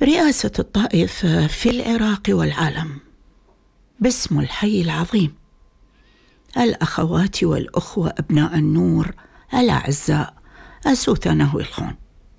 رئاسة الطائفة في العراق والعالم باسم الحي العظيم. الأخوات والأخوة أبناء النور الأعزاء أسوث نهوي الخون،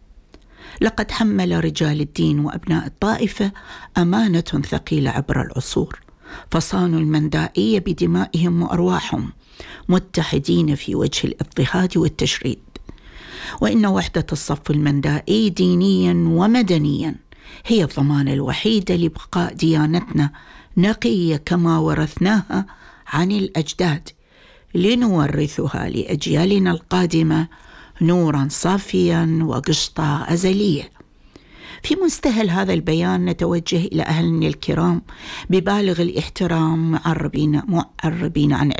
لقد حمل رجال الدين وأبناء الطائفة أمانة ثقيلة عبر العصور، فصانوا المندائية بدمائهم وأرواحهم متحدين في وجه الاضطهاد والتشريد. وإن وحدة الصف المندائي دينيا ومدنيا هي الضمان الوحيد لبقاء ديانتنا نقية كما ورثناها عن الأجداد، لنورثها لأجيالنا القادمة نورا صافيا وقشطة أزلية. في مستهل هذا البيان نتوجه إلى أهلنا الكرام ببالغ الاحترام، معربين عن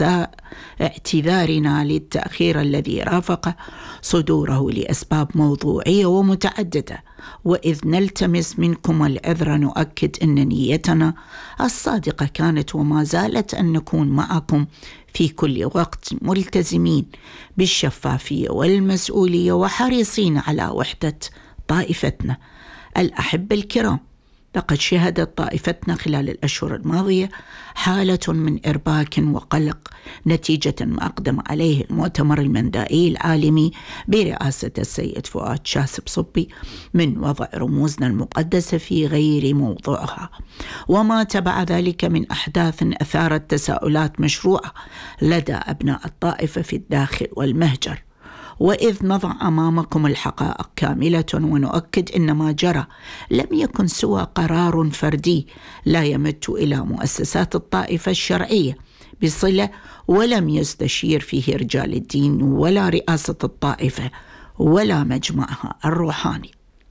اعتذارنا للتأخير الذي رافق صدوره لأسباب موضوعية ومتعددة، وإذ نلتمس منكم العذر نؤكد أن نيتنا الصادقة كانت وما زالت أن نكون معكم في كل وقت، ملتزمين بالشفافية والمسؤولية وحريصين على وحدة طائفتنا. الأحبة الكرام، لقد شهدت طائفتنا خلال الأشهر الماضية حالة من إرباك وقلق نتيجة ما أقدم عليه المؤتمر المندائي العالمي برئاسة السيد فؤاد شاسب صبي من وضع رموزنا المقدسة في غير موضوعها، وما تبع ذلك من أحداث أثارت تساؤلات مشروعة لدى أبناء الطائفة في الداخل والمهجر. وإذ نضع أمامكم الحقائق كاملة ونؤكد أن ما جرى لم يكن سوى قرار فردي لا يمت إلى مؤسسات الطائفة الشرعية بصلة، ولم يستشير فيه رجال الدين ولا رئاسة الطائفة ولا مجمعها الروحاني.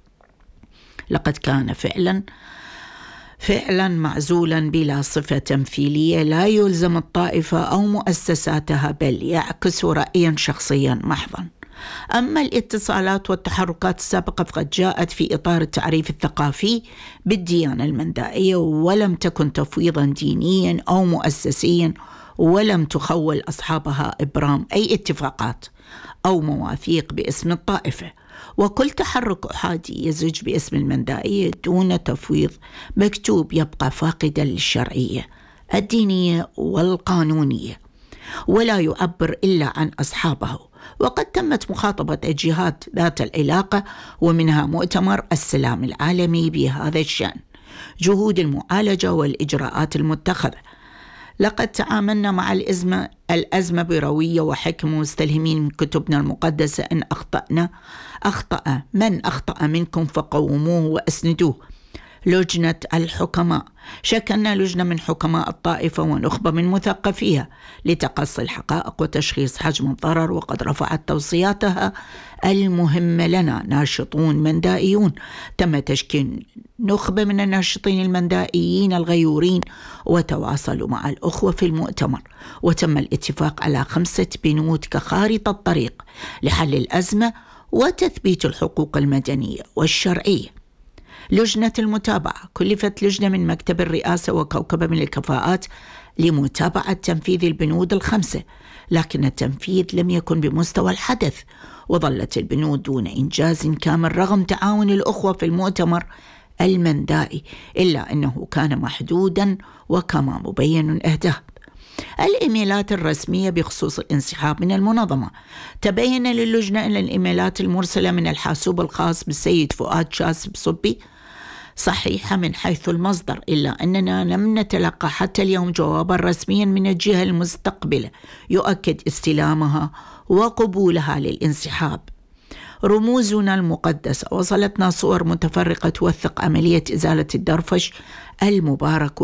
لقد كان فعلا معزولا بلا صفة تمثيلية لا يلزم الطائفة أو مؤسساتها، بل يعكس رأيا شخصيا محضا. أما الاتصالات والتحركات السابقة فقد جاءت في إطار التعريف الثقافي بالديانة المندائية، ولم تكن تفويضا دينيا أو مؤسسيا، ولم تخول أصحابها إبرام أي اتفاقات أو مواثيق باسم الطائفة. وكل تحرك أحادي يزج باسم المندائية دون تفويض مكتوب يبقى فاقدا للشرعية الدينية والقانونية، ولا يعبر إلا عن أصحابه. وقد تمت مخاطبة الجهات ذات العلاقة ومنها مؤتمر السلام العالمي بهذا الشأن، جهود المعالجة والإجراءات المتخذة. لقد تعاملنا مع الأزمة بروية وحكمة، مستلهمين من كتبنا المقدسة إن أخطأ من أخطأ منكم فقوموه وأسندوه. لجنة الحكماء، شكلنا لجنة من حكماء الطائفة ونخبة من مثقفيها لتقصي الحقائق وتشخيص حجم الضرر، وقد رفعت توصياتها المهمة لنا ناشطون مندائيون. تم تشكيل نخبة من الناشطين المندائيين الغيورين وتواصلوا مع الأخوة في المؤتمر، وتم الاتفاق على 5 بنود كخارطة طريق لحل الأزمة وتثبيت الحقوق المدنية والشرعية. لجنة المتابعة، كلفت لجنة من مكتب الرئاسة وكوكبة من الكفاءات لمتابعة تنفيذ البنود ال5، لكن التنفيذ لم يكن بمستوى الحدث، وظلت البنود دون إنجاز كامل رغم تعاون الأخوة في المؤتمر المندائي، إلا أنه كان محدودا وكما مبين أهداه. الإيميلات الرسمية بخصوص الانسحاب من المنظمة، تبين للجنة أن الإيميلات المرسلة من الحاسوب الخاص بالسيد فؤاد شاسب صبي صحيحة من حيث المصدر، إلا أننا لم نتلقى حتى اليوم جوابا رسميا من الجهة المستقبلة يؤكد استلامها وقبولها للانسحاب. رموزنا المقدسة، وصلتنا صور متفرقة توثق عملية إزالة الدرفش المبارك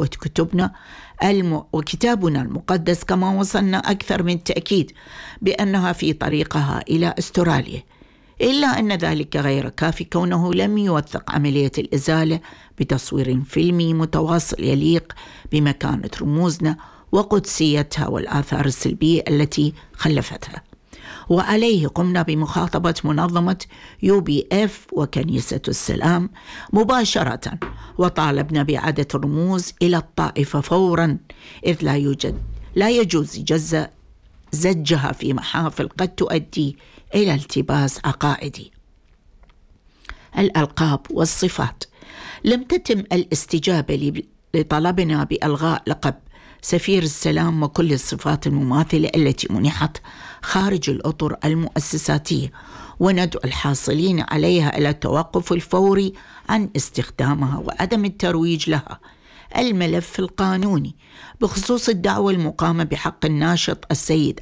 وكتابنا المقدس، كما وصلنا أكثر من تأكيد بأنها في طريقها إلى أستراليا، إلا أن ذلك غير كافي كونه لم يوثق عملية الإزالة بتصوير فيلمي متواصل يليق بمكانة رموزنا وقدسيتها والآثار السلبية التي خلفتها. وعليه قمنا بمخاطبة منظمة UBF وكنيسة السلام مباشرة، وطالبنا بإعادة الرموز إلى الطائفة فورا، إذ لا يجوز زجها في محافل قد تؤدي إلى التباس عقائدي. الألقاب والصفات، لم تتم الاستجابة لطلبنا بإلغاء لقب سفير السلام وكل الصفات المماثلة التي منحت خارج الأطر المؤسساتية، وندعو الحاصلين عليها إلى التوقف الفوري عن استخدامها وعدم الترويج لها. الملف القانوني بخصوص الدعوة المقامة بحق الناشط السيد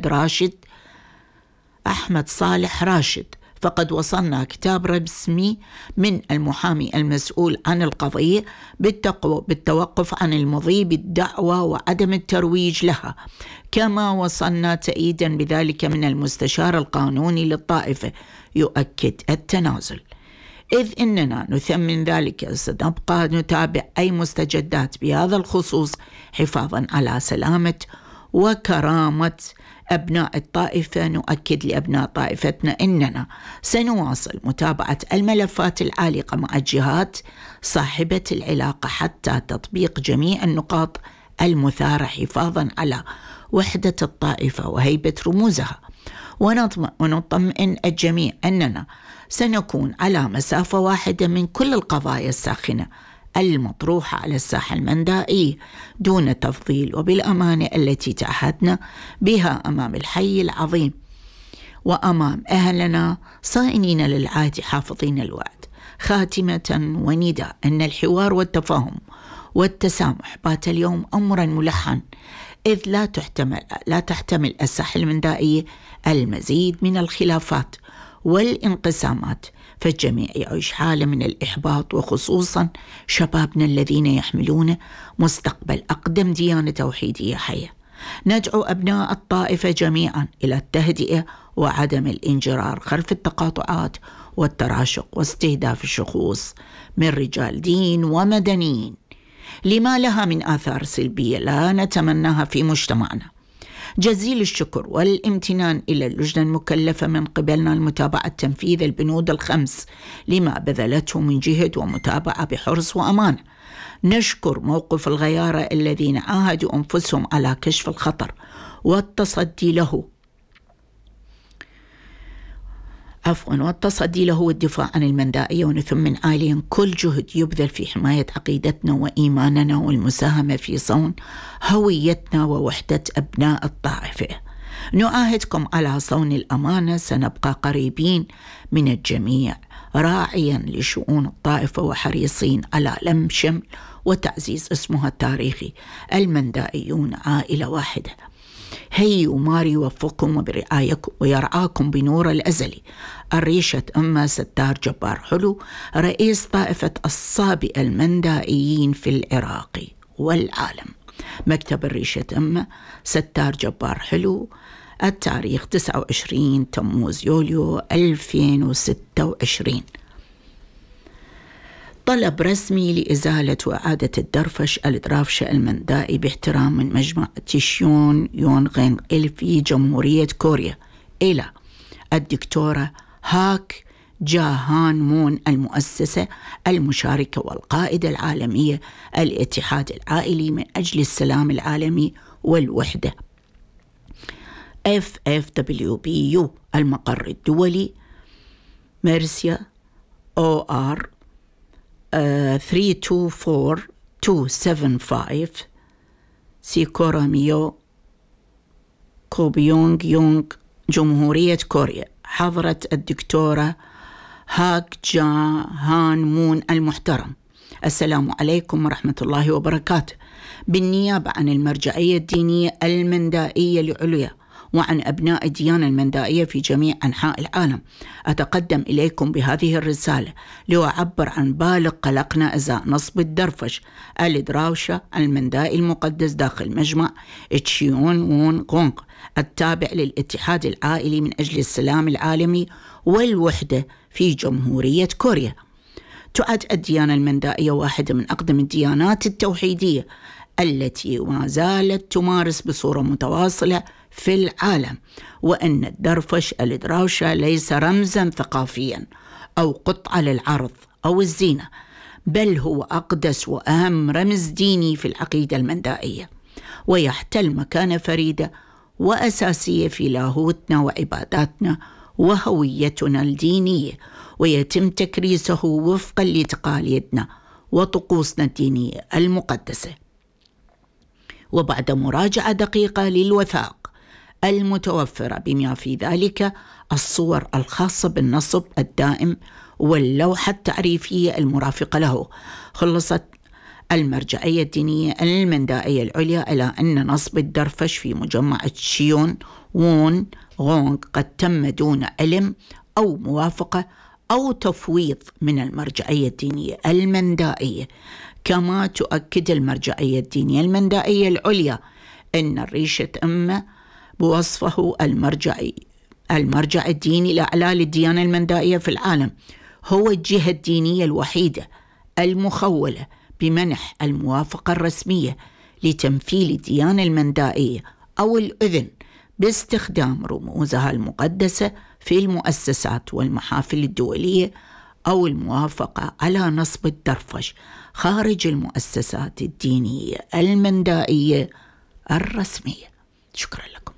أحمد صالح راشد، فقد وصلنا كتاب رسمي من المحامي المسؤول عن القضية بالتوقف عن المضي بالدعوة وعدم الترويج لها، كما وصلنا تأييدا بذلك من المستشار القانوني للطائفة يؤكد التنازل. إذ إننا نثمن ذلك، سنبقى نتابع أي مستجدات بهذا الخصوص حفاظا على سلامة وكرامة أبناء الطائفة. نؤكد لأبناء طائفتنا أننا سنواصل متابعة الملفات العالقة مع الجهات صاحبة العلاقة حتى تطبيق جميع النقاط المثارة حفاظا على وحدة الطائفة وهيبة رموزها، ونطمئن الجميع أننا سنكون على مسافة واحدة من كل القضايا الساخنة المطروحة على الساحة المندائية دون تفضيل، وبالأمانة التي تعهدنا بها أمام الحي العظيم وأمام أهلنا صائنين للعهد حافظين الوعد. خاتمة ونداء أن الحوار والتفاهم والتسامح بات اليوم أمرا ملحا، إذ لا تحتمل الساحة المندائية المزيد من الخلافات والانقسامات، فالجميع يعيش حالة من الإحباط، وخصوصا شبابنا الذين يحملون مستقبل أقدم ديانة توحيدية حية. ندعو أبناء الطائفة جميعا إلى التهدئة وعدم الانجرار خلف التقاطعات والتراشق واستهداف الشخوص من رجال دين ومدنيين لما لها من آثار سلبية لا نتمناها في مجتمعنا. جزيل الشكر والامتنان إلى اللجنة المكلفة من قبلنا المتابعة تنفيذ البنود الخمس لما بذلته من جهد ومتابعة بحرص وأمانة. نشكر موقف الغيارة الذين عاهدوا أنفسهم على كشف الخطر والتصدي له والدفاع عن المندائية، ونثمن عاليا كل جهد يبذل في حماية عقيدتنا وإيماننا والمساهمة في صون هويتنا ووحدة أبناء الطائفة. نعاهدكم على صون الأمانة، سنبقى قريبين من الجميع راعيا لشؤون الطائفة وحريصين على لم شمل وتعزيز اسمها التاريخي. المندائيون عائلة واحدة. هيو ماري يوفقكم وبرعايكم ويرعاكم بنور الأزلي. الريشة أمة ستار جبار حلو، رئيس طائفة الصابئة المندائيين في العراق والعالم. مكتب الريشة أمة ستار جبار حلو. التاريخ 29 تموز يوليو 2026. طلب رسمي لإزالة وإعادة الدرفش الدرافشة المندائي باحترام من مجمع تيشيون يونغين في جمهورية كوريا إلى الدكتورة هاك جاهان مون، المؤسسة المشاركة والقائدة العالمية الاتحاد العائلي من أجل السلام العالمي والوحدة FFWBU، المقر الدولي ميرسيا OR 324275 سيكوراميو كوبيونغ يونغ، جمهورية كوريا. حضرت الدكتورة هاك جاهان مون المحترم. السلام عليكم ورحمة الله وبركاته. بالنيابة عن المرجعية الدينية المندائية العليا وعن أبناء الديانة المندائية في جميع أنحاء العالم، أتقدم إليكم بهذه الرسالة لأعبر عن بالغ قلقنا إزاء نصب الدرفش الدراوشة المندائي المقدس داخل مجمع تشيون وون غونغ التابع للاتحاد العائلي من أجل السلام العالمي والوحدة في جمهورية كوريا. تعد الديانة المندائية واحدة من أقدم الديانات التوحيدية التي ما زالت تمارس بصورة متواصلة في العالم، وأن الدرفش الدراوشة ليس رمزا ثقافيا أو قطعة للعرض أو الزينة، بل هو أقدس وأهم رمز ديني في العقيدة المندائية، ويحتل مكانة فريدة وأساسية في لاهوتنا وعباداتنا وهويتنا الدينية، ويتم تكريسه وفقا لتقاليدنا وطقوسنا الدينية المقدسة. وبعد مراجعة دقيقة للوثائق المتوفرة بما في ذلك الصور الخاصة بالنصب الدائم واللوحة التعريفية المرافقة له، خلصت المرجعية الدينية المندائية العليا إلى أن نصب الدرفش في مجمع تشيون وون غونغ قد تم دون علم أو موافقة أو تفويض من المرجعية الدينية المندائية. كما تؤكد المرجعية الدينية المندائية العليا أن الريشة أمة بوصفه المرجع الديني الأعلى للديانة المندائية في العالم هو الجهة الدينية الوحيدة المخولة بمنح الموافقة الرسمية لتمثيل الديانة المندائية أو الأذن باستخدام رموزها المقدسة في المؤسسات والمحافل الدولية، أو الموافقة على نصب الدرفش خارج المؤسسات الدينية المندائية الرسمية. شكرا لكم.